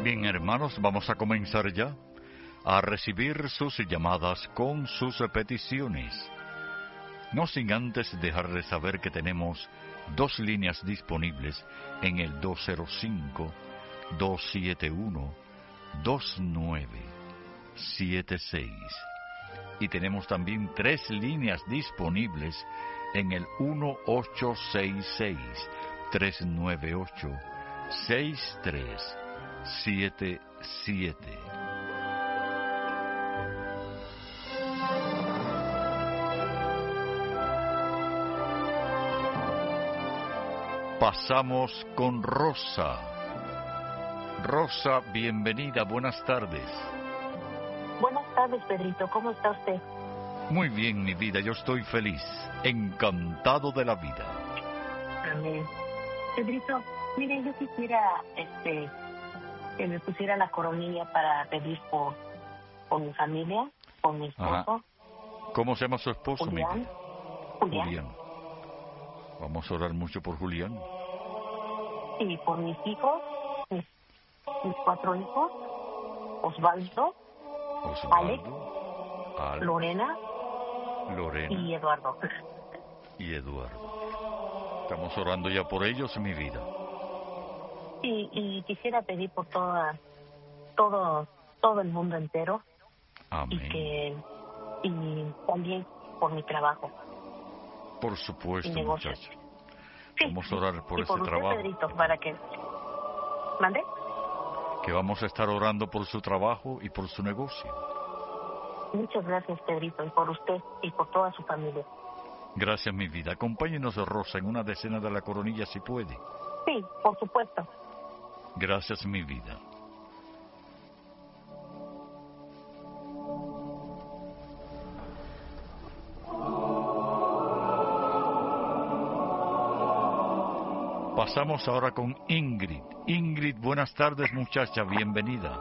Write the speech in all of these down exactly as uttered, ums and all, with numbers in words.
Bien, hermanos, vamos a comenzar ya a recibir sus llamadas con sus peticiones. No sin antes dejarles saber que tenemos dos líneas disponibles en el dos cero cinco, dos siete uno, dos nueve siete seis. Y tenemos también tres líneas disponibles en el uno ocho seis seis, tres nueve ocho, seis tres siete siete. Pasamos con Rosa. Rosa, bienvenida, buenas tardes. Buenas tardes, Pedrito, ¿cómo está usted? Muy bien, mi vida, yo estoy feliz, encantado de la vida. Amén. Pedrito, mire, yo quisiera este, que me pusiera la coronilla para pedir por, por mi familia, por mi esposo. Ajá. ¿Cómo se llama su esposo, Julián. mi vida? Julián. Julián. Vamos a orar mucho por Julián. Y por mis hijos, mis, mis cuatro hijos, Osvaldo, Alex, Osvaldo, Alex, Lorena, Lorena y Eduardo. y Eduardo. Estamos orando ya por ellos, mi vida. Y, y quisiera pedir por toda, todo, todo el mundo entero. Amén. Y que y también por mi trabajo. Por supuesto, y negocios. muchacha. Sí. Vamos a orar por y ese por usted, trabajo. Pedrito, para que... ¿Mande? Que vamos a estar orando por su trabajo y por su negocio. Muchas gracias, Pedrito, y por usted y por toda su familia. Gracias, mi vida. Acompáñenos, Rosa, en una decena de la coronilla, si puede. Sí, por supuesto. Gracias, mi vida. Pasamos ahora con Ingrid. Ingrid, buenas tardes, muchacha, bienvenida.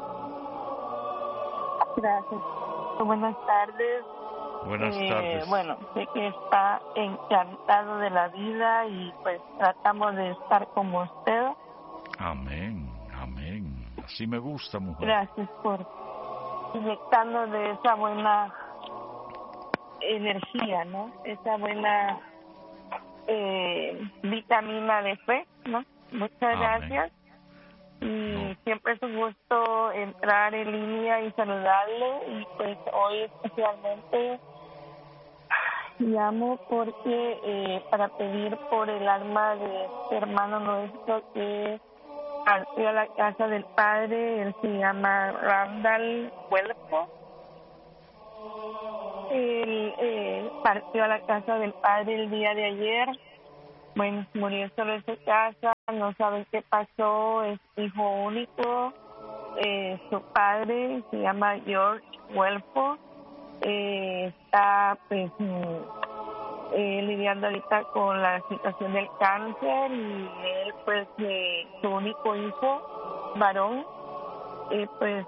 Gracias. Buenas tardes. Buenas eh, tardes. Bueno, sé que está encantado de la vida y pues tratamos de estar como usted. Amén, amén. Así me gusta, mujer. Gracias por inyectarnos de esa buena energía, ¿no? Esa buena eh, vitamina de fe, ¿no? Muchas Amén. gracias. Y No. siempre es un gusto entrar en línea y saludarle. Y pues hoy especialmente llamo porque eh, para pedir por el alma de este hermano nuestro que partió a la casa del padre. Él se llama Randall Huelpo. Él eh, partió a la casa del padre el día de ayer. Bueno, murió solo en su casa, no saben qué pasó, es hijo único. Eh, su padre se llama George Huelpo. Eh, está pues eh, lidiando ahorita con la situación del cáncer y él pues eh, su único hijo, varón, eh, pues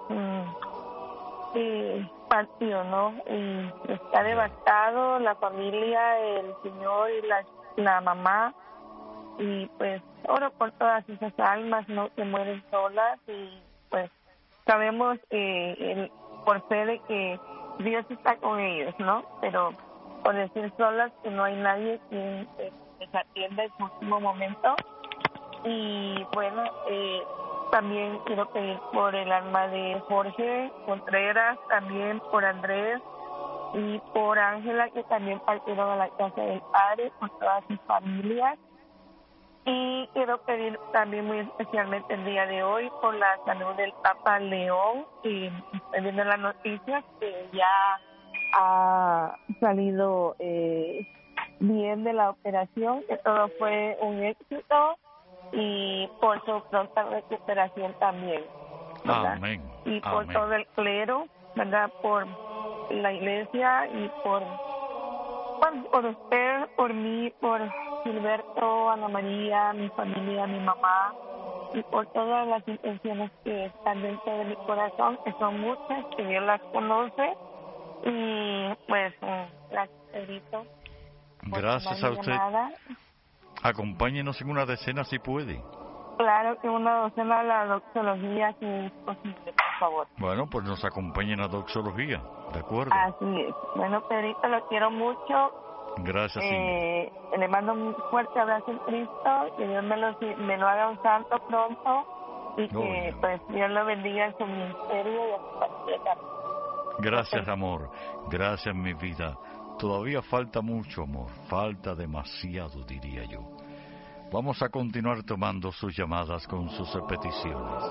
eh, partió, ¿no? Y está devastado la familia, el señor y la, la mamá. Y pues oro por todas esas almas, ¿no?, que mueren solas. Y pues sabemos eh, el, por fe de que Dios está con ellos, ¿no? Pero por decir solas que no hay nadie que les atienda en su último momento. Y bueno, eh, también quiero pedir por el alma de Jorge Contreras, también por Andrés y por Ángela, que también partieron a la casa del padre, por todas sus familias. Y quiero pedir también muy especialmente el día de hoy por la salud del Papa León, y estoy viendo las noticias que ya ha salido eh, bien de la operación, que todo fue un éxito, y por su pronta recuperación también, ¿verdad? Amén. Y por Amén. todo el clero, ¿verdad? Por la iglesia y por, por, por usted, por mí, por Gilberto, Ana María, mi familia, mi mamá, y por todas las intenciones que están dentro de mi corazón, que son muchas, que Dios las conoce. Y pues, gracias, Pedrito. Gracias a usted. Acompáñenos en una decena si puede. Claro que una docena de la doxología, si es posible, por favor. Bueno, pues nos acompañen a doxología, ¿de acuerdo? Así es. Bueno, Pedrito, lo quiero mucho. Gracias, eh, Le mando un fuerte abrazo en Cristo, que Dios me lo, me lo haga un santo pronto y que oh, pues Dios lo bendiga en su ministerio y a su familia. Gracias, amor. Gracias, mi vida. Todavía falta mucho, amor. Falta demasiado, diría yo. Vamos a continuar tomando sus llamadas con sus peticiones.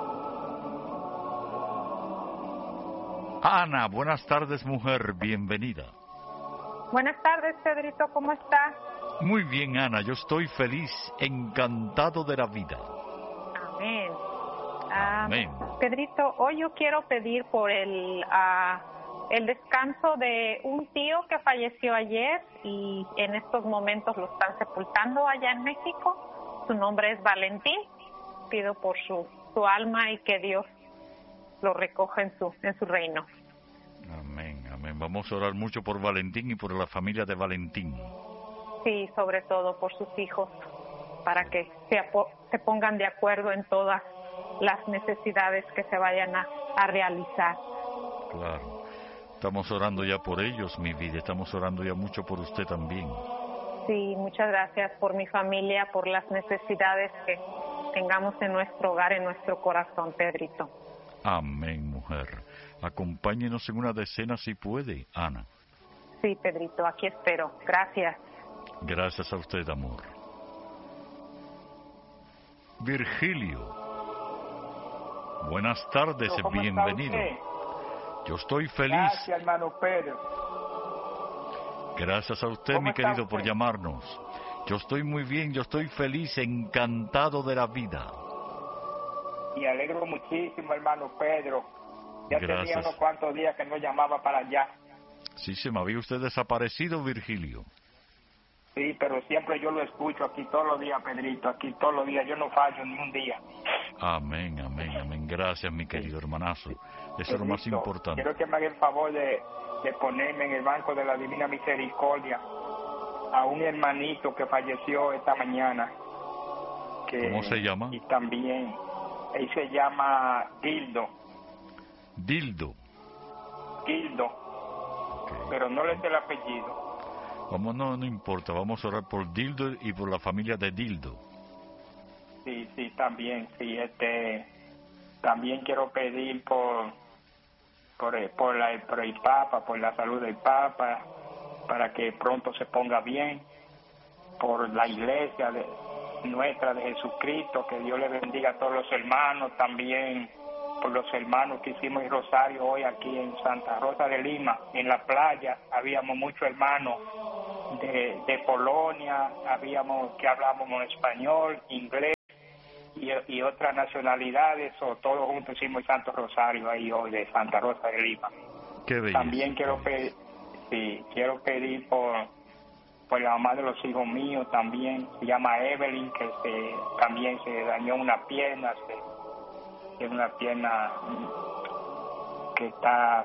Ana, buenas tardes, mujer. Bienvenida. Buenas tardes, Pedrito. ¿Cómo está? Muy bien, Ana. Yo estoy feliz, encantado de la vida. Amén. Amén. Uh, Pedrito, hoy yo quiero pedir por el uh, el descanso de un tío que falleció ayer y en estos momentos lo están sepultando allá en México. Su nombre es Valentín. Pido por su, su alma y que Dios lo recoja en su, en su reino. Amén, amén. Vamos a orar mucho por Valentín y por la familia de Valentín. Sí, sobre todo por sus hijos, para que se, apo- se pongan de acuerdo en todas las necesidades que se vayan a, a realizar. Claro. Estamos orando ya por ellos, mi vida. Estamos orando ya mucho por usted también. Sí, muchas gracias por mi familia, por las necesidades que tengamos en nuestro hogar, en nuestro corazón, Pedrito. Amén, mujer. Acompáñenos en una decena si puede, Ana. Sí, Pedrito, aquí espero. Gracias. Gracias a usted, amor. Virgilio. Buenas tardes, ¿Cómo bienvenido. está usted? Yo estoy feliz. Gracias, hermano Pedro. Gracias a usted, mi querido, por llamarnos. Yo estoy muy bien, yo estoy feliz, encantado de la vida. Y alegro muchísimo, hermano Pedro. Ya Gracias. tenía unos cuantos días que no llamaba para allá. Sí, se me había usted desaparecido, Virgilio. Sí, pero siempre yo lo escucho aquí todos los días, Pedrito, aquí todos los días. Yo no fallo ni un día. Amén, amén, amén. Gracias, mi querido hermanazo. Eso es lo más Pedrito, importante. quiero que me haga el favor de, de ponerme en el banco de la Divina Misericordia a un hermanito que falleció esta mañana. Que, ¿Cómo se llama? Y también, él se llama Dildo. Dildo. Dildo. Okay. Pero no le sé el apellido. Vamos, no, no importa. Vamos a orar por Dildo y por la familia de Dildo. Sí, sí, también, sí, este, también quiero pedir por, por, el- por, la, por el Papa, por la salud del Papa, para que pronto se ponga bien, por la iglesia de, nuestra de Jesucristo, que Dios le bendiga a todos los hermanos, también por los hermanos que hicimos el rosario hoy aquí en Santa Rosa de Lima, en la playa, habíamos muchos hermanos de, de Polonia, habíamos que hablábamos español, inglés, Y, y otras nacionalidades, o todos juntos hicimos el Santo Rosario ahí hoy de Santa Rosa de Lima. Qué belleza. También quiero pedir, sí, quiero pedir por, por la mamá de los hijos míos también, se llama Evelyn, que se, también se dañó una pierna, se, tiene una pierna que está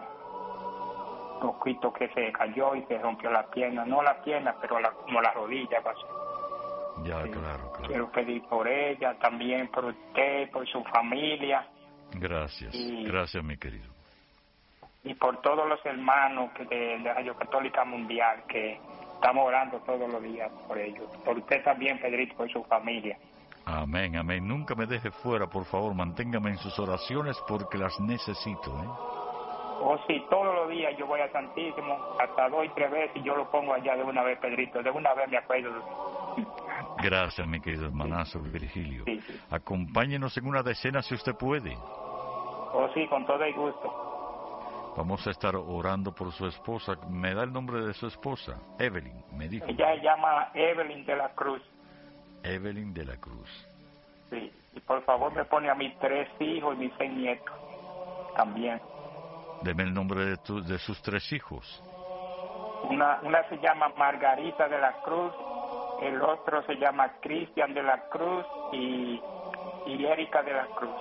poquito que se cayó y se rompió la pierna, no la pierna, pero la, como la rodilla, algo así. Ya, Sí. claro, claro. Quiero pedir por ella, también por usted, por su familia Gracias, y- gracias, mi querido. y por todos los hermanos que de la Radio Católica Mundial, que estamos orando todos los días por ellos. Por usted también, Pedrito, por su familia. Amén, amén. Nunca me deje fuera, por favor. Manténgame en sus oraciones porque las necesito, ¿eh? Oh, sí, todos los días yo voy a Santísimo, hasta dos y tres veces, y yo lo pongo allá de una vez, Pedrito. De una vez me acuerdo. Gracias, mi querido hermanazo Virgilio. Sí, sí. Acompáñenos en una decena si usted puede. Oh, sí, con todo el gusto. Vamos a estar orando por su esposa. ¿Me da el nombre de su esposa? Evelyn, me dijo. Ella se llama Evelyn de la Cruz. Evelyn de la Cruz. Sí, y por favor me pone a mis tres hijos y mis seis nietos también. Deme el nombre de, tu- de sus tres hijos. Una, una se llama Margarita de la Cruz, el otro se llama Cristian de la Cruz y, y Erika de la Cruz.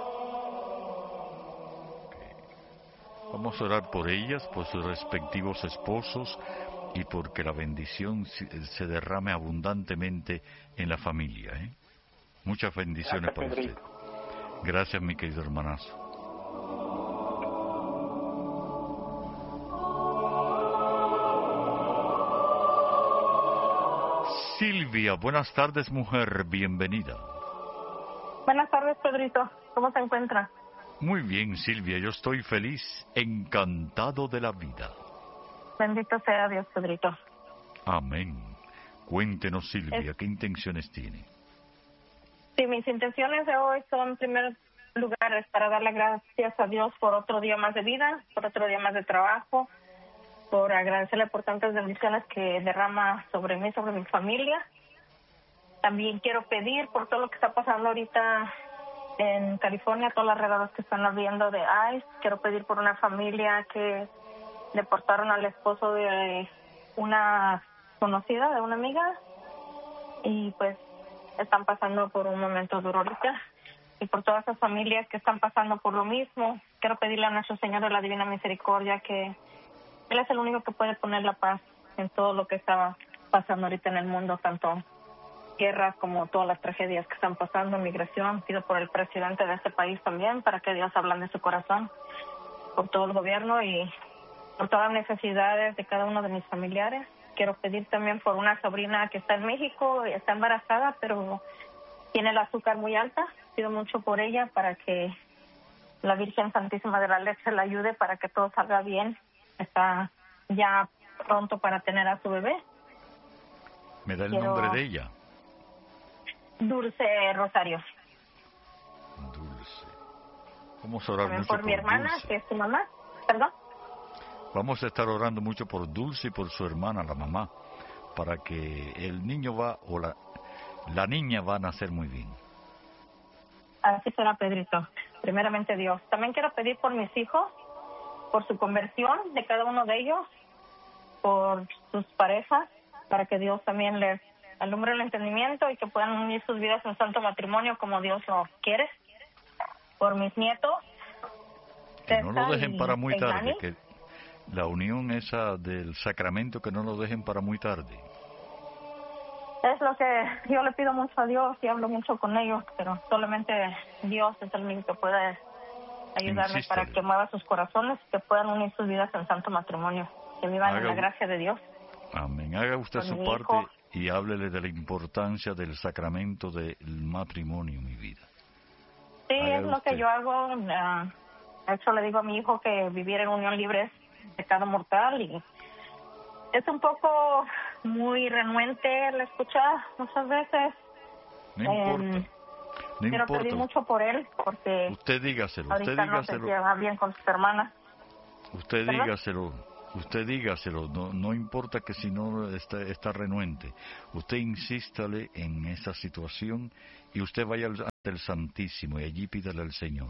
Vamos a orar por ellas, por sus respectivos esposos y porque la bendición se se derrame abundantemente en la familia, ¿eh? Muchas bendiciones Gracias, para Pedrito. usted. Gracias, mi querido hermanazo. Silvia, buenas tardes, mujer, bienvenida. Buenas tardes, Pedrito. ¿Cómo se encuentra? Muy bien, Silvia, yo estoy feliz, encantado de la vida. Bendito sea Dios, Pedrito. Amén. Cuéntenos, Silvia, Es- ¿qué intenciones tiene? Sí, mis intenciones de hoy son, en primer lugar, es para darle gracias a Dios por otro día más de vida, por otro día más de trabajo, por agradecerle por tantas bendiciones que derrama sobre mí, sobre mi familia. También quiero pedir por todo lo que está pasando ahorita en California, todas las redadas que están habiendo de ICE. Quiero pedir por una familia que deportaron al esposo de una conocida, de una amiga, y pues están pasando por un momento duro ahorita. Y por todas esas familias que están pasando por lo mismo, quiero pedirle a nuestro Señor de la Divina Misericordia que Él es el único que puede poner la paz en todo lo que está pasando ahorita en el mundo, tanto guerras como todas las tragedias que están pasando, migración. Pido por el presidente de este país también, para que Dios ablande su corazón, por todo el gobierno y por todas las necesidades de cada uno de mis familiares. Quiero pedir también por una sobrina que está en México, y está embarazada, pero tiene el azúcar muy alta. Pido mucho por ella para que la Virgen Santísima de la Leche la ayude para que todo salga bien. Está ya pronto para tener a su bebé. ¿Me da el Quiero- nombre de ella? Dulce Rosario. Dulce. Vamos a orar También mucho por por mi hermana, Dulce. que es su mamá. Perdón. Vamos a estar orando mucho por Dulce y por su hermana, la mamá, para que el niño va, o la, la niña va a nacer muy bien. Así será, Pedrito. Primeramente Dios. También quiero pedir por mis hijos, por su conversión de cada uno de ellos, por sus parejas, para que Dios también les alumbre el entendimiento y que puedan unir sus vidas en santo matrimonio como Dios lo quiere. Por mis nietos. Que no lo César dejen y para muy tarde, Eilani. que la unión esa del sacramento, que no lo dejen para muy tarde. Es lo que yo le pido mucho a Dios y hablo mucho con ellos, pero solamente Dios es el único que puede ayudarme Insístele. para que mueva sus corazones y que puedan unir sus vidas en santo matrimonio, que vivan en Haga la un- gracia de Dios. Amén. Haga usted Por su mi parte hijo. y háblele de la importancia del sacramento del matrimonio, mi vida. Sí, Haga es lo usted. que yo hago. ah, de hecho, le digo a mi hijo que vivir en unión libre es pecado mortal y es un poco muy renuente el escuchar muchas veces. No Em, importa. No Quiero pedir importa. mucho por él porque Usted dígaselo, usted ahorita no se dígaselo. lleva bien con sus hermanas. Usted ¿Perdón? dígaselo, usted dígaselo, no, no importa que si no está, está renuente, usted insístale en esa situación y usted vaya al- ante el Santísimo y allí pídale al Señor.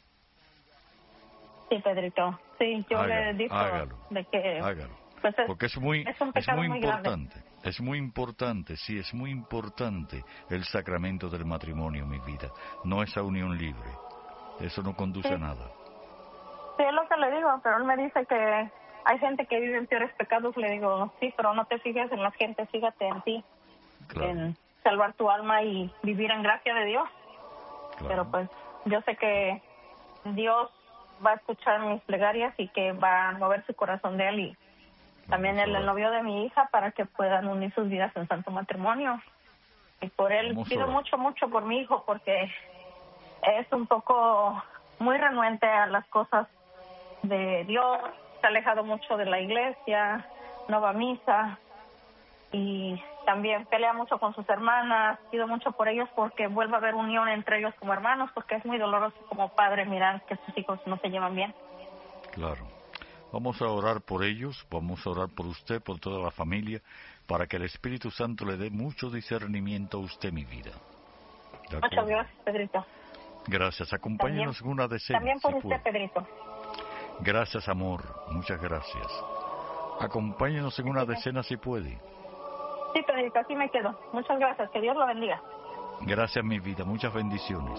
Sí, Pedrito. Sí, yo Hágalo, le digo hágalo, de que hágalo, pues es, porque es muy, es un es pecado muy muy grande. importante, es muy importante, sí, es muy importante el sacramento del matrimonio, mi vida, no esa unión libre, eso no conduce Sí. a nada. Sí, es lo que le digo, pero él me dice que hay gente que vive en peores pecados. Le digo, sí, pero no te fijes en la gente, fíjate en ti, Claro, en salvar tu alma y vivir en gracia de Dios. claro. Pero pues yo sé que Dios va a escuchar mis plegarias y que va a mover su corazón de él y también Vamos a el, el orar. novio de mi hija para que puedan unir sus vidas en santo matrimonio. Y por él Vamos a pido orar. mucho, mucho por mi hijo porque es un poco muy renuente a las cosas de Dios, se ha alejado mucho de la iglesia, no va a misa y también pelea mucho con sus hermanas. Pido mucho por ellos porque vuelva a haber unión entre ellos como hermanos, porque es muy doloroso como padre mirar que sus hijos no se llevan bien. Claro. Vamos a orar por ellos, vamos a orar por usted, por toda la familia, para que el Espíritu Santo le dé mucho discernimiento a usted, mi vida. ¿De Muchas acuerdo? gracias, Pedrito. Gracias. Acompáñenos en una decena, También por si usted, puede. Pedrito. Gracias, amor. Muchas gracias. Acompáñenos en una Sí, decena, si puede. Sí, Pedrito, así me quedo. Muchas gracias. Que Dios lo bendiga. Gracias, mi vida. Muchas bendiciones.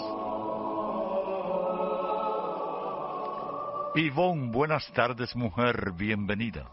Ivonne, buenas tardes, mujer. Bienvenida.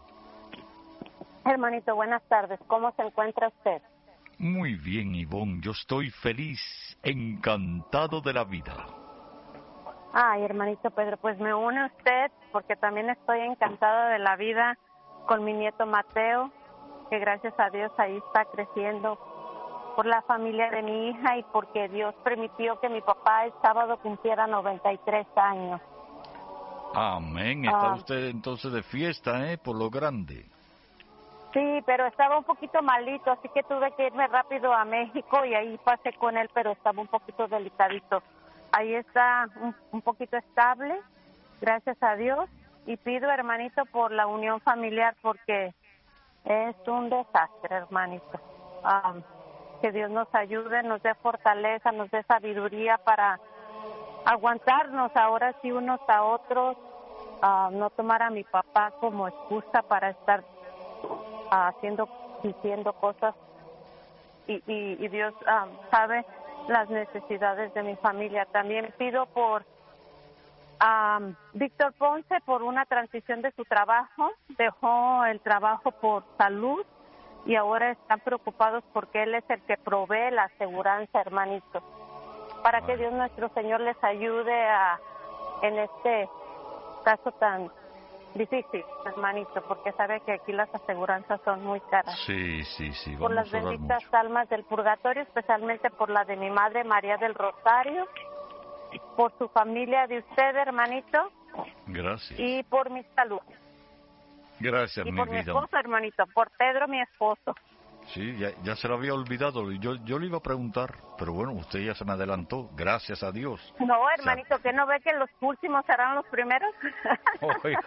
Hermanito, buenas tardes. ¿Cómo se encuentra usted? Muy bien, Ivonne. Yo estoy feliz, encantado de la vida. Ay, hermanito Pedro, pues me une usted porque también estoy encantada de la vida con mi nieto Mateo, que gracias a Dios ahí está creciendo, por la familia de mi hija y porque Dios permitió que mi papá el sábado cumpliera noventa y tres años. Amén. Está Ah. usted entonces de fiesta, ¿eh? Por lo grande. Sí, pero estaba un poquito malito, así que tuve que irme rápido a México y ahí pasé con él, pero estaba un poquito delicadito. Ahí está un, un poquito estable, gracias a Dios, y pido, hermanito, por la unión familiar porque es un desastre, hermanito. Um, que Dios nos ayude, nos dé fortaleza, nos dé sabiduría para aguantarnos ahora sí unos a otros, uh, no tomar a mi papá como excusa para estar uh, haciendo, diciendo cosas y, y, y Dios um, sabe las necesidades de mi familia. También pido por um, Víctor Ponce por una transición de su trabajo, dejó el trabajo por salud y ahora están preocupados porque él es el que provee la aseguranza, hermanito. Para que Dios nuestro Señor les ayude a en este caso tan difícil, hermanito, porque sabe que aquí las aseguranzas son muy caras. Sí, sí, sí. Por las Vamos a orar benditas mucho. almas del purgatorio, especialmente por la de mi madre María del Rosario, por su familia de usted, hermanito, Gracias. y por mi salud. Gracias, Y mi por mi vida. esposo, hermanito, por Pedro, mi esposo. Sí, ya, ya se lo había olvidado. Yo, yo le iba a preguntar, pero bueno, usted ya se me adelantó. Gracias a Dios. No, hermanito, ¿que no ve que los últimos serán los primeros? Oiga.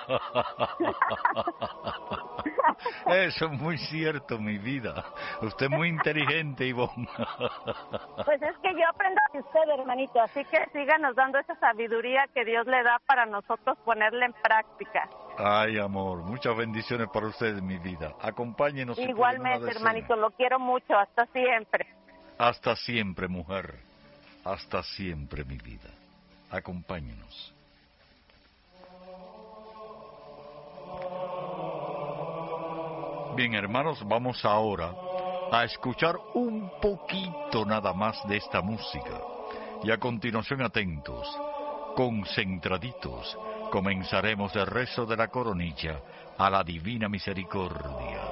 Eso es muy cierto, mi vida. Usted es muy inteligente, Ivonne. Pues es que yo aprendo de usted, hermanito, así que síganos dando esa sabiduría que Dios le da para nosotros ponerla en práctica. Ay, amor, muchas bendiciones para usted, mi vida. Acompáñenos. si puede, en una Igualmente, decena. hermanito, lo quiero mucho, hasta siempre. Hasta siempre, mujer. Hasta siempre, mi vida. Acompáñenos. Bien, hermanos, vamos ahora a escuchar un poquito nada más de esta música. Y a continuación, atentos, concentraditos, comenzaremos el rezo de la coronilla a la Divina Misericordia.